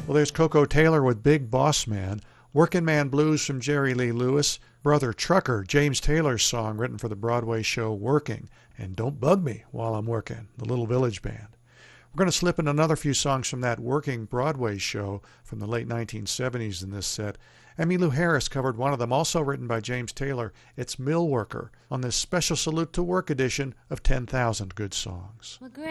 Well, there's Coco Taylor with Big Boss Man, Working Man Blues from Jerry Lee Lewis, Brother Trucker, James Taylor's song written for the Broadway show Working, and Don't Bug Me While I'm Working, the Little Village Band. We're going to slip in another few songs from that Working Broadway show from the late 1970s in this set. Emmylou Harris covered one of them, also written by James Taylor. It's Mill Worker, on this special Salute to Work edition of 10,000 Good Songs. Well,